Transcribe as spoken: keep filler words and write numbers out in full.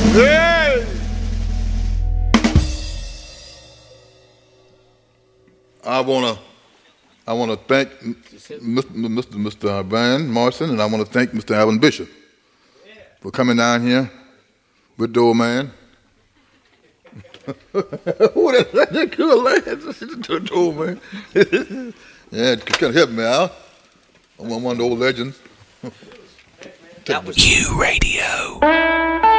Hey! I wanna, I wanna thank Mister Mister Mister Van Morrison, and I wanna thank Mister Alvin Bishop for coming down here with the old man. Who that? That good lad, the old man. Yeah, kind of help me out. I'm one of the old legends. That was Q Radio.